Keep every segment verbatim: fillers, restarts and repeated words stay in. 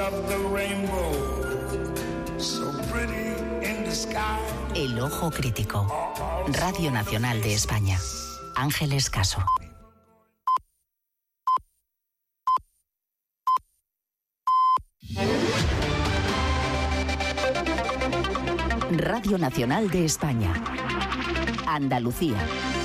El Ojo Crítico. Radio Nacional de España. Ángeles Caso. Radio Nacional de España. Andalucía.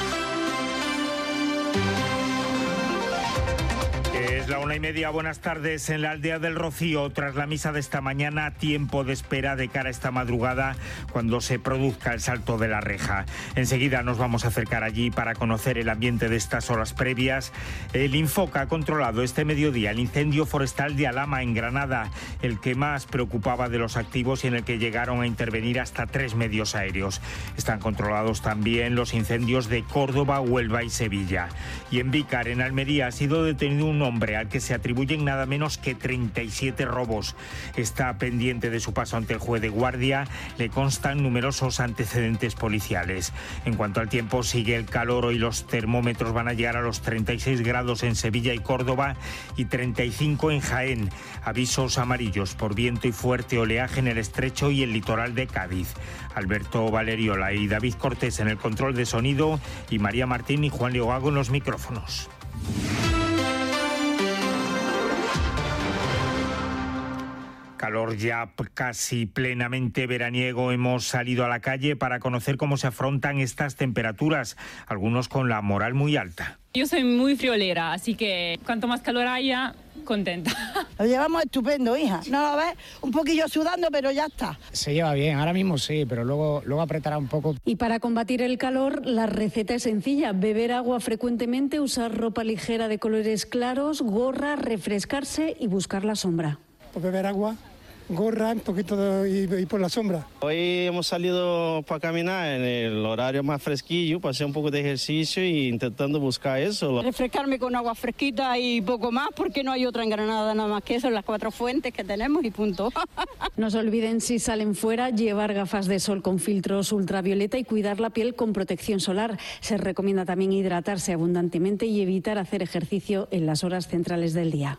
Es la una y media, buenas tardes. En la aldea del Rocío, tras la misa de esta mañana, tiempo de espera de cara a esta madrugada cuando se produzca el salto de la reja. Enseguida nos vamos a acercar allí para conocer el ambiente de estas horas previas. El Infoca ha controlado este mediodía el incendio forestal de Alhama, en Granada, el que más preocupaba de los activos y en el que llegaron a intervenir hasta tres medios aéreos. Están controlados también los incendios de Córdoba, Huelva y Sevilla. Y en Vícar, en Almería, ha sido detenido un hombre al que se atribuyen nada menos que treinta y siete robos. Está pendiente de su paso ante el juez de guardia. Le constan numerosos antecedentes policiales. En cuanto al tiempo, sigue el calor. Hoy los termómetros van a llegar a los treinta y seis grados en Sevilla y Córdoba y treinta y cinco en Jaén. Avisos amarillos por viento y fuerte oleaje en el estrecho y el litoral de Cádiz. Alberto Valeriola y David Cortés en el control de sonido y María Martín y Juan Leogago en los micrófonos. Calor ya casi plenamente veraniego. Hemos salido a la calle para conocer cómo se afrontan estas temperaturas, algunos con la moral muy alta. Yo soy muy friolera, así que cuanto más calor haya, contenta. Lo llevamos estupendo, hija. ¿No lo ves? Un poquillo sudando, pero ya está. Se lleva bien, ahora mismo sí, pero luego, luego apretará un poco. Y para combatir el calor, la receta es sencilla. Beber agua frecuentemente, usar ropa ligera de colores claros, gorra, refrescarse y buscar la sombra. Pues beber agua, gorra, un poquito de, y, y por la sombra. Hoy hemos salido para caminar en el horario más fresquillo, para hacer un poco de ejercicio e intentando buscar eso. Refrescarme con agua fresquita y poco más, porque no hay otra en Granada nada más que eso, las cuatro fuentes que tenemos y punto. No se olviden, si salen fuera, llevar gafas de sol con filtros ultravioleta y cuidar la piel con protección solar. Se recomienda también hidratarse abundantemente y evitar hacer ejercicio en las horas centrales del día.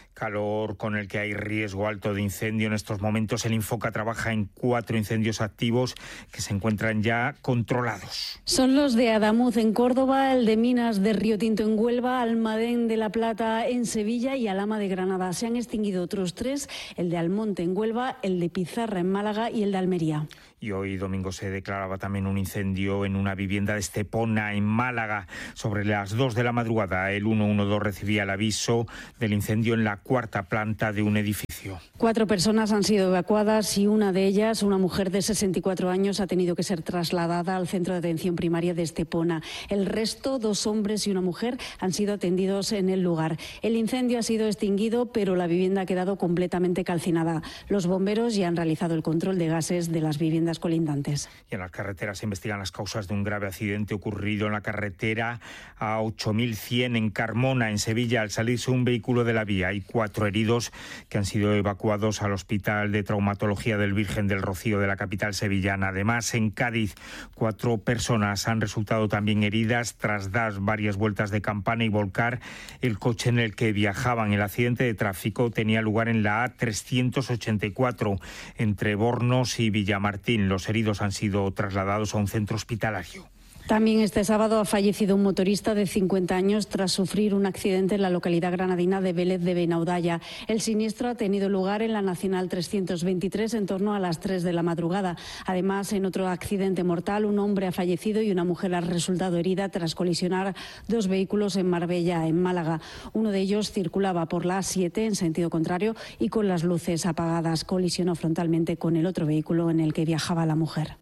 Calor con el que hay riesgo alto de incendio en estos momentos. El Infoca trabaja en cuatro incendios activos que se encuentran ya controlados. Son los de Adamuz en Córdoba, el de Minas de Río Tinto en Huelva, Almadén de la Plata en Sevilla y Alhama de Granada. Se han extinguido otros tres, el de Almonte en Huelva, el de Pizarra en Málaga y el de Almería. Y hoy domingo se declaraba también un incendio en una vivienda de Estepona, en Málaga. Sobre las dos de la madrugada, el ciento doce recibía el aviso del incendio en la cuarta planta de un edificio. Cuatro personas han sido evacuadas y una de ellas, una mujer de sesenta y cuatro años, ha tenido que ser trasladada al centro de atención primaria de Estepona. El resto, dos hombres y una mujer, han sido atendidos en el lugar. El incendio ha sido extinguido, pero la vivienda ha quedado completamente calcinada. Los bomberos ya han realizado el control de gases de las viviendas colindantes. Y en las carreteras se investigan las causas de un grave accidente ocurrido en la carretera A ocho mil cien en Carmona, en Sevilla, al salirse un vehículo de la vía. Hay cuatro heridos que han sido evacuados al Hospital de Traumatología del Virgen del Rocío de la capital sevillana. Además, en Cádiz, cuatro personas han resultado también heridas tras dar varias vueltas de campana y volcar el coche en el que viajaban. El accidente de tráfico tenía lugar en la A trescientos ochenta y cuatro entre Bornos y Villamartín. Los heridos han sido trasladados a un centro hospitalario. También este sábado ha fallecido un motorista de cincuenta años tras sufrir un accidente en la localidad granadina de Vélez de Benaudalla. El siniestro ha tenido lugar en la Nacional trescientos veintitrés en torno a las tres de la madrugada. Además, en otro accidente mortal, un hombre ha fallecido y una mujer ha resultado herida tras colisionar dos vehículos en Marbella, en Málaga. Uno de ellos circulaba por la A siete en sentido contrario y con las luces apagadas. Colisionó frontalmente con el otro vehículo en el que viajaba la mujer.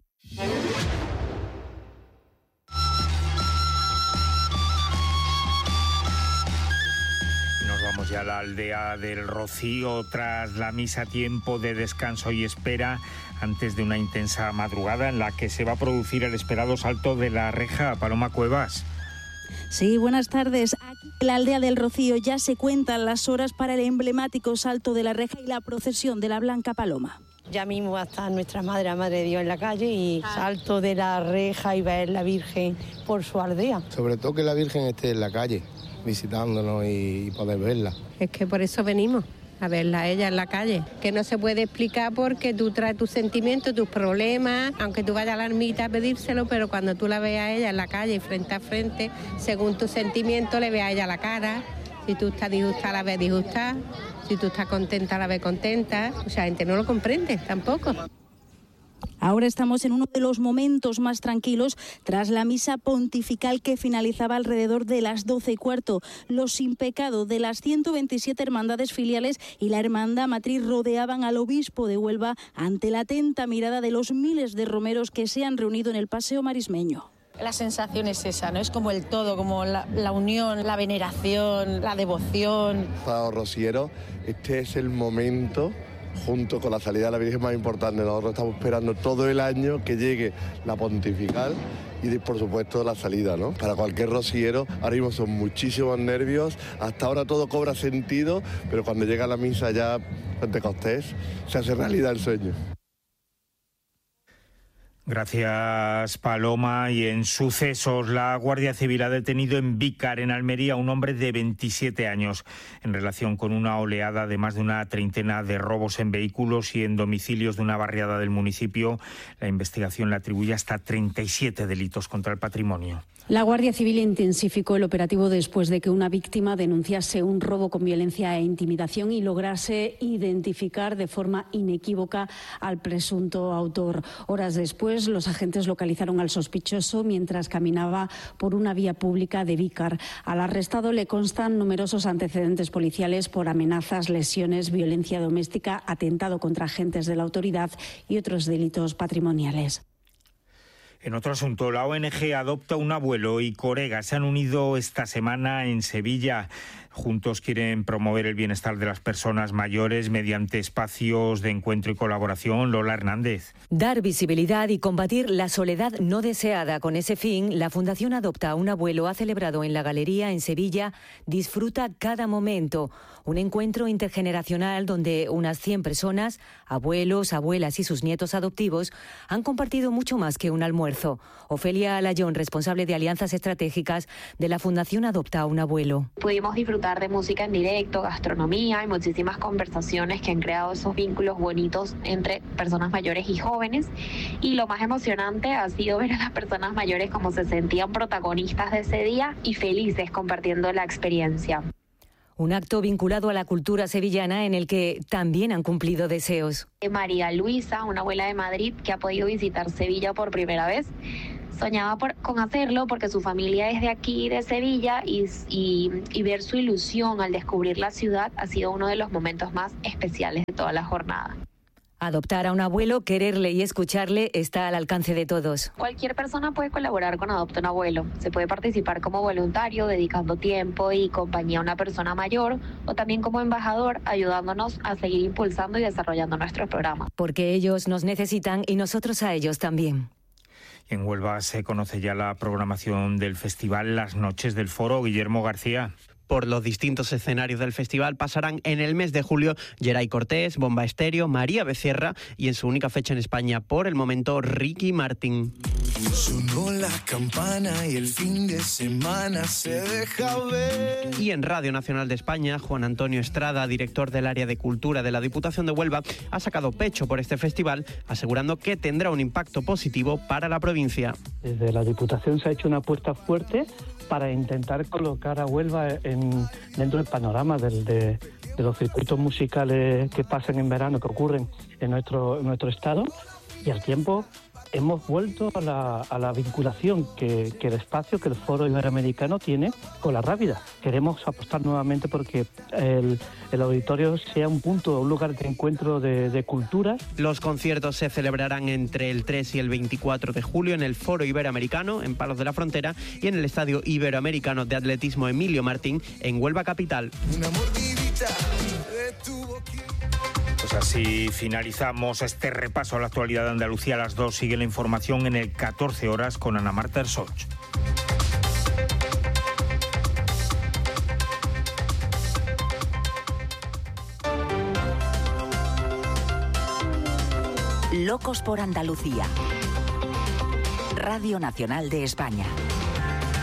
Ya a la aldea del Rocío tras la misa, tiempo de descanso y espera antes de una intensa madrugada en la que se va a producir el esperado salto de la reja. Paloma Cuevas. Sí, buenas tardes. Aquí en la aldea del Rocío ya se cuentan las horas para el emblemático salto de la reja y la procesión de la Blanca Paloma. Ya mismo va a estar nuestra madre, la Madre de Dios, en la calle y salto de la reja y ver la Virgen por su aldea. Sobre todo que la Virgen esté en la calle visitándonos y poder verla. Es que por eso venimos, a verla a ella en la calle, que no se puede explicar porque tú traes tus sentimientos, tus problemas, aunque tú vayas a la ermita a pedírselo, pero cuando tú la veas a ella en la calle, frente a frente, según tus sentimientos le veas a ella la cara. Si tú estás disgustada, la ves disgustada, si tú estás contenta, la ves contenta. Mucha gente no lo comprende tampoco. Ahora estamos en uno de los momentos más tranquilos tras la misa pontifical que finalizaba alrededor de las doce y cuarto. Los sin pecado de las ciento veintisiete hermandades filiales y la hermandad matriz rodeaban al obispo de Huelva ante la atenta mirada de los miles de romeros que se han reunido en el Paseo Marismeño. La sensación es esa, ¿no? Es como el todo, como la, la unión, la veneración, la devoción. Para los rosieros, este es el momento, junto con la salida de la Virgen, más importante. Nosotros estamos esperando todo el año que llegue la pontifical y, por supuesto, la salida, ¿no? Para cualquier rociero, ahora mismo son muchísimos nervios. Hasta ahora todo cobra sentido, pero cuando llega la misa ya, Pentecostés, se hace realidad el sueño. Gracias, Paloma. Y en sucesos, la Guardia Civil ha detenido en Vícar, en Almería, a un hombre de veintisiete años en relación con una oleada de más de una treintena de robos en vehículos y en domicilios de una barriada del municipio. La investigación le atribuye hasta treinta y siete delitos contra el patrimonio. La Guardia Civil intensificó el operativo después de que una víctima denunciase un robo con violencia e intimidación y lograse identificar de forma inequívoca al presunto autor. Horas después, los agentes localizaron al sospechoso mientras caminaba por una vía pública de Vícar. Al arrestado le constan numerosos antecedentes policiales por amenazas, lesiones, violencia doméstica, atentado contra agentes de la autoridad y otros delitos patrimoniales. En otro asunto, la O N G Adopta un Abuelo y Corega se han unido esta semana en Sevilla. Juntos quieren promover el bienestar de las personas mayores mediante espacios de encuentro y colaboración. Lola Hernández. Dar visibilidad y combatir la soledad no deseada. Con ese fin, la Fundación Adopta un Abuelo ha celebrado en la Galería en Sevilla Disfruta cada momento, un encuentro intergeneracional donde unas cien personas, abuelos, abuelas y sus nietos adoptivos, han compartido mucho más que un almuerzo. Ofelia Alayón, responsable de alianzas estratégicas de la Fundación Adopta un Abuelo. Pudimos disfrutar de música en directo, gastronomía y muchísimas conversaciones que han creado esos vínculos bonitos entre personas mayores y jóvenes. Y lo más emocionante ha sido ver a las personas mayores como se sentían protagonistas de ese día y felices compartiendo la experiencia. Un acto vinculado a la cultura sevillana en el que también han cumplido deseos. María Luisa, una abuela de Madrid que ha podido visitar Sevilla por primera vez, soñaba por, con hacerlo porque su familia es de aquí, de Sevilla, y, y, y ver su ilusión al descubrir la ciudad ha sido uno de los momentos más especiales de toda la jornada. Adoptar a un abuelo, quererle y escucharle está al alcance de todos. Cualquier persona puede colaborar con Adopta un Abuelo. Se puede participar como voluntario, dedicando tiempo y compañía a una persona mayor, o también como embajador, ayudándonos a seguir impulsando y desarrollando nuestro programa. Porque ellos nos necesitan y nosotros a ellos también. En Huelva se conoce ya la programación del festival Las Noches del Foro. Guillermo García. Por los distintos escenarios del festival pasarán en el mes de julio Geray Cortés, Bomba Estéreo, María Becerra y en su única fecha en España por el momento Ricky Martin. Sonó la campana y el fin de semana se deja ver. Y en Radio Nacional de España, Juan Antonio Estrada, director del área de cultura de la Diputación de Huelva, ha sacado pecho por este festival, asegurando que tendrá un impacto positivo para la provincia. Desde la Diputación se ha hecho una apuesta fuerte para intentar colocar a Huelva en, dentro del panorama del, de, de los circuitos musicales que pasan en verano, que ocurren en nuestro, en nuestro estado, y al tiempo hemos vuelto a la, a la vinculación que, que el espacio, que el Foro Iberoamericano tiene con la Rábida. Queremos apostar nuevamente porque el, el auditorio sea un punto, un lugar de encuentro de, de culturas. Los conciertos se celebrarán entre el tres y el veinticuatro de julio en el Foro Iberoamericano, en Palos de la Frontera, y en el Estadio Iberoamericano de Atletismo Emilio Martín, en Huelva capital. Una mordidita de tu boquilla. Pues así finalizamos este repaso a la actualidad de Andalucía. A las dos sigue la información en el catorce horas con Ana Marta Ersoch. Locos por Andalucía. Radio Nacional de España.